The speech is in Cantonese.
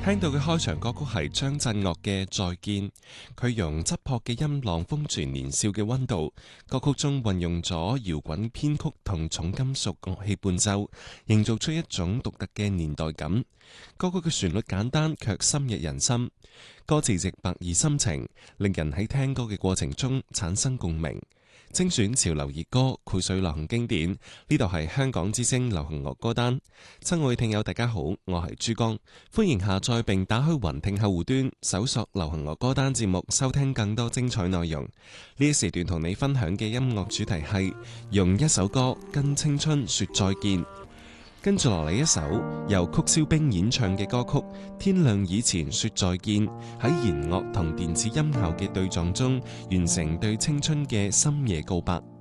聽到嘅開場歌曲係張震岳嘅《再見》，佢用質樸嘅音浪封存年少嘅溫度。歌曲中運用咗搖滾編曲同重金屬樂器伴奏，營造出一種獨特嘅年代感。歌曲嘅旋律簡單卻深入人心，歌詞直白而深情，令人喺聽歌嘅過程中產生共鳴。精選潮流熱歌，膾炙流行經典。呢度係香港之聲流行樂歌單。親愛聽友大家好，我係珠江，歡迎下載並打開雲聽客戶端，搜索流行樂歌單節目，收聽更多精彩內容。呢一時段同你分享嘅音樂主題係用一首歌跟青春說再見。跟住落嚟一首由曲蕭冰演唱嘅歌曲《天亮以前說再見》，喺弦樂同電子音效嘅對撞中，完成對青春嘅深夜告白。